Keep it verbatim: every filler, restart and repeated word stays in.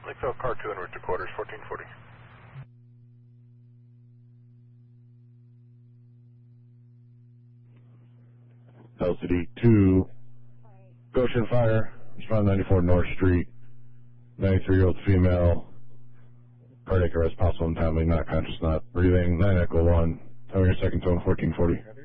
Lakeville, car two en route to quarters, fourteen forty. L C D two, Goshen Fire, respond ninety-four North Street, ninety-three-year-old female, cardiac arrest possible and timely, not conscious, not breathing, nine Echo one, having your second tone, fourteen forty.